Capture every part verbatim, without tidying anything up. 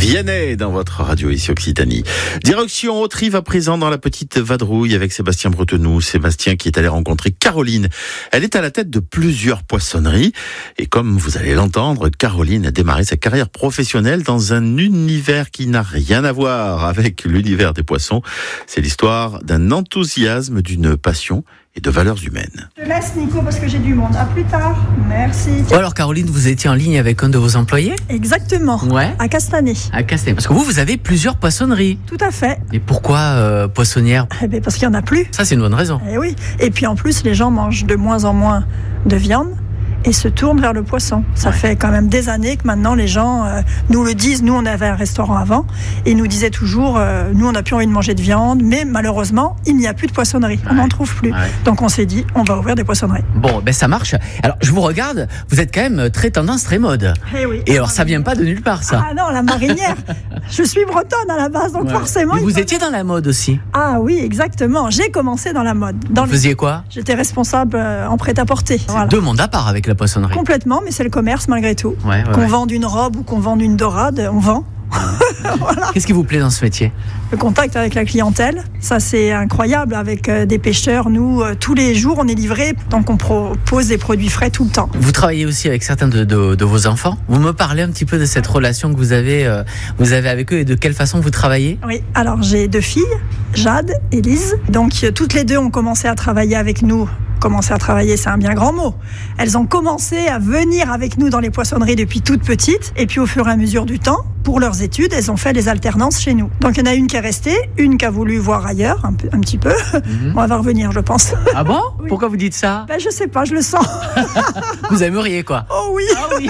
Vianney dans votre radio ici Occitanie. Direction Autrive à présent dans la petite vadrouille avec Sébastien Bretenoux. Sébastien qui est allé rencontrer Caroline. Elle est à la tête de plusieurs poissonneries. Et comme vous allez l'entendre, Caroline a démarré sa carrière professionnelle dans un univers qui n'a rien à voir avec l'univers des poissons. C'est l'histoire d'un enthousiasme, d'une passion et de valeurs humaines. Je laisse Nico parce que j'ai du monde. À plus tard. Merci. Bon alors Caroline, vous étiez en ligne avec un de vos employés ? Exactement. Ouais. À Castanet. À Castanet. Parce que vous, vous avez plusieurs poissonneries. Tout à fait. Et pourquoi euh, poissonnière ? Eh bien, parce qu'il n'y en a plus. Ça, c'est une bonne raison. Eh oui. Et puis en plus, les gens mangent de moins en moins de viande et se tournent vers le poisson. Ça ouais. fait quand même des années que maintenant les gens euh, nous le disent. Nous, on avait un restaurant avant et ils nous disaient toujours, euh, nous, on n'a plus envie de manger de viande, mais malheureusement, il n'y a plus de poissonnerie. Ouais. On n'en trouve plus. Ouais. Donc on s'est dit, on va ouvrir des poissonneries. Bon, ben ça marche. Alors, je vous regarde, vous êtes quand même très tendance, très mode. Eh oui. Et alors, ça vient pas de nulle part, ça. Ah non, la marinière. Je suis bretonne à la base, donc ouais. forcément... Mais vous faut... étiez dans la mode aussi. Ah oui, exactement. J'ai commencé dans la mode. Dans vous le... faisiez quoi ? J'étais responsable euh, en prêt-à-porter. C'est voilà. deux mondes à part avec la poissonnerie. Complètement, mais c'est le commerce malgré tout. Ouais, ouais, qu'on ouais. vende une robe ou qu'on vende une dorade, on vend. Voilà. Qu'est-ce qui vous plaît dans ce métier ? Le contact avec la clientèle, ça c'est incroyable. Avec euh, des pêcheurs, nous, euh, tous les jours, on est livrés, donc on propose des produits frais tout le temps. Vous travaillez aussi avec certains de, de, de vos enfants. Vous me parlez un petit peu de cette relation que vous avez, euh, vous avez avec eux et de quelle façon vous travaillez ? Oui, alors j'ai deux filles, Jade et Lise. Donc euh, toutes les deux ont commencé à travailler avec nous. Commencer à travailler, c'est un bien grand mot. Elles ont commencé à venir avec nous dans les poissonneries depuis toute petite. Et puis au fur et à mesure du temps, pour leurs études, elles ont fait des alternances chez nous. Donc il y en a une qui est restée, une qui a voulu voir ailleurs, un, peu, un petit peu. Mm-hmm. On va revenir, je pense. Ah bon ? Oui. Pourquoi vous dites ça ? Ben je sais pas, je le sens. Vous aimeriez quoi ? Oh oui. Ah oui.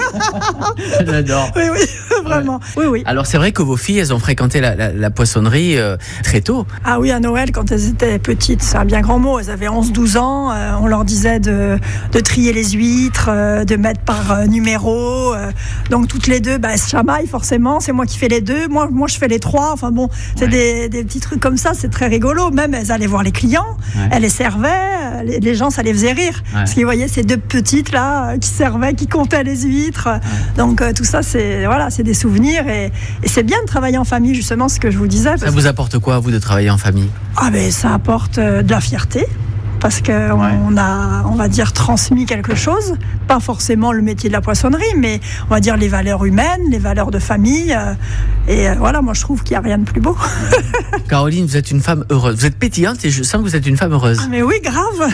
J'adore. Oui, oui, vraiment. Ouais. Oui, oui. Alors c'est vrai que vos filles, elles ont fréquenté la, la, la poissonnerie euh, très tôt. Ah oui, à Noël, quand elles étaient petites, c'est un bien grand mot. Elles avaient onze douze ans. Euh, on leur disait de, de trier les huîtres, euh, de mettre par euh, numéro. Euh, donc toutes les deux, bah, elles se chamaillent forcément. C'est moi qui fais les deux. Moi, moi je fais les trois. Enfin bon, c'est ouais. des, des petits trucs comme ça. C'est très rigolo. Même elles allaient voir les clients. Ouais. Elles les servaient. Les, les gens, ça les faisait rire. Ouais. Parce qu'ils voyaient ces deux petites là qui servaient, qui comptaient les huîtres. Ouais. Donc euh, tout ça, c'est, voilà, c'est des souvenirs. Et, et c'est bien de travailler en famille, justement, ce que je vous disais. Parce ça vous apporte quoi, vous, de travailler en famille ? Ah ben, ça apporte euh, de la fierté. Parce qu'on ouais. a, on va dire, transmis quelque chose, pas forcément le métier de la poissonnerie, mais on va dire les valeurs humaines, les valeurs de famille. Euh, et euh, voilà, moi je trouve qu'il n'y a rien de plus beau. Caroline, vous êtes une femme heureuse. Vous êtes pétillante et je sens que vous êtes une femme heureuse. Ah mais oui, grave.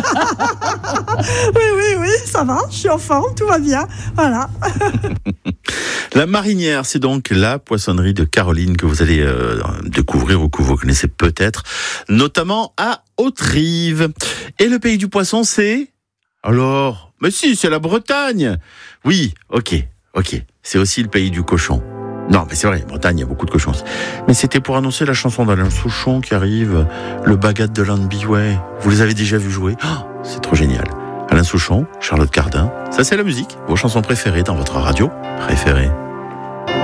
Oui, oui, oui, ça va, je suis en forme, tout va bien. Voilà. La Marinière, c'est donc la poissonnerie de Caroline que vous allez euh, découvrir ou que vous connaissez peut-être, notamment à Autrive. Et le pays du poisson, c'est... Alors, mais si, c'est la Bretagne. Oui, ok, ok. C'est aussi le pays du cochon. Non, mais c'est vrai, en Bretagne, il y a beaucoup de cochons. Mais c'était pour annoncer la chanson d'Alain Souchon qui arrive, le Bagat de Land Biway. Vous les avez déjà vus jouer ? Oh, c'est trop génial. Alain Souchon, Charlotte Cardin, ça c'est la musique, vos chansons préférées dans votre radio préférée.